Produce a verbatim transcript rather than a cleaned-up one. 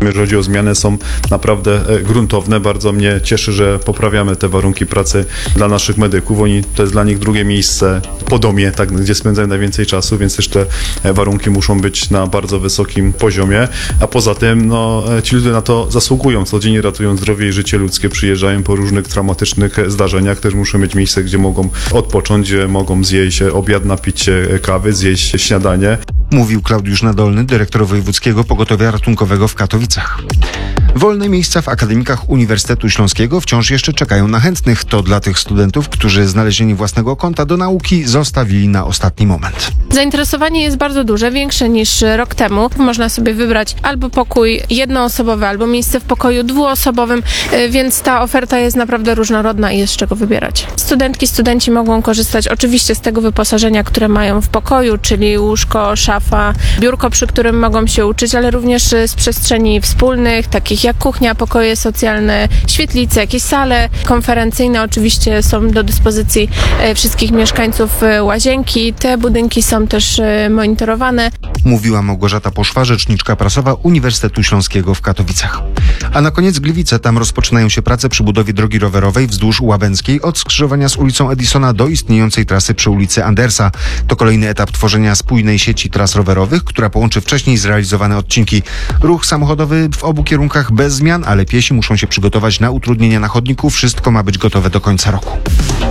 Jeżeli chodzi o zmiany, są naprawdę gruntowne. Bardzo mnie cieszy, że poprawiamy te warunki pracy dla naszych medyków. Oni, to jest dla nich drugie miejsce po domie, tak, gdzie spędzają najwięcej czasu, więc też te warunki muszą być na bardzo wysokim poziomie. A poza tym no, ci ludzie na to zasługują. Codziennie ratują zdrowie i życie ludzkie, przyjeżdżają po różnych traumatycznych zdarzeniach. Też muszą mieć miejsce, gdzie mogą odpocząć, gdzie mogą zjeść obiad, napić się kawy, zjeść śniadanie. Mówił Klaudiusz Nadolny, dyrektor Wojewódzkiego Pogotowia Ratunkowego w Katowicach. Wolne miejsca w akademikach Uniwersytetu Śląskiego wciąż jeszcze czekają na chętnych. To dla tych studentów, którzy znalezienie własnego konta do nauki zostawili na ostatni moment. Zainteresowanie jest bardzo duże, większe niż rok temu. Można sobie wybrać albo pokój jednoosobowy, albo miejsce w pokoju dwuosobowym, więc ta oferta jest naprawdę różnorodna i jest z czego wybierać. Studentki, studenci mogą korzystać oczywiście z tego wyposażenia, które mają w pokoju, czyli łóżko, szafa, biurko, przy którym mogą się uczyć, ale również z przestrzeni wspólnych, takich jak kuchnia, pokoje socjalne, świetlice, jakieś sale konferencyjne oczywiście są do dyspozycji wszystkich mieszkańców Łazienki. Te budynki są też monitorowane. Mówiła Małgorzata Poszwa, rzeczniczka prasowa Uniwersytetu Śląskiego w Katowicach. A na koniec Gliwice. Tam rozpoczynają się prace przy budowie drogi rowerowej wzdłuż Łabęckiej od skrzyżowania z ulicą Edisona do istniejącej trasy przy ulicy Andersa. To kolejny etap tworzenia spójnej sieci tras rowerowych, która połączy wcześniej zrealizowane odcinki. Ruch samochodowy w obu kierunkach bez zmian, ale piesi muszą się przygotować na utrudnienia na chodniku. Wszystko ma być gotowe do końca roku.